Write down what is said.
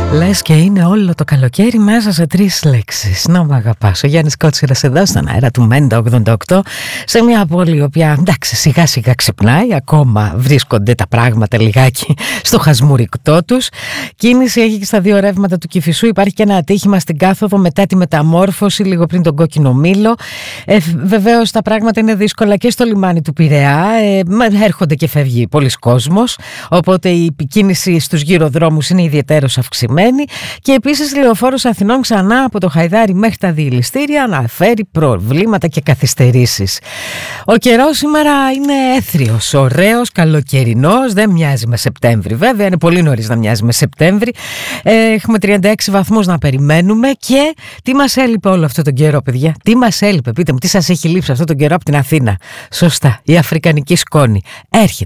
Λες και είναι όλο το καλοκαίρι μέσα σε 3 λέξεις. Να μ' αγαπάς. Ο Γιάννης Κότσιρας εδώ στον αέρα του Μέντα 88, σε μια πόλη η οποία εντάξει σιγά σιγά ξυπνάει. Ακόμα βρίσκονται τα πράγματα λιγάκι στο χασμουρικτό τους. Κίνηση έχει και στα 2 ρεύματα του Κηφισού. Υπάρχει και ένα ατύχημα στην κάθοδο μετά τη μεταμόρφωση, λίγο πριν τον Κόκκινο Μήλο. Βεβαίως τα πράγματα είναι δύσκολα και στο λιμάνι του Πειραιά. Έρχονται και φεύγει πολλοί κόσμος. Οπότε η κίνηση στους γυροδρόμους είναι ιδιαιτέρως αυξημένη. Και επίσης λεωφόρος Αθηνών ξανά από το Χαϊδάρι μέχρι τα διελιστήρια αναφέρει προβλήματα και καθυστερήσεις. Ο καιρός σήμερα είναι έθριος, ωραίος, καλοκαιρινός, δεν μοιάζει με Σεπτέμβρη βέβαια, είναι πολύ νωρίς να μοιάζει με Σεπτέμβρη. Έχουμε 36 βαθμούς να περιμένουμε. Και τι μας έλειπε όλο αυτό τον καιρό, παιδιά? Τι μας έλειπε? Πείτε μου, τι σας έχει λείψει αυτό τον καιρό από την Αθήνα? Σωστά, η αφρικανική σκόνη έρχεται.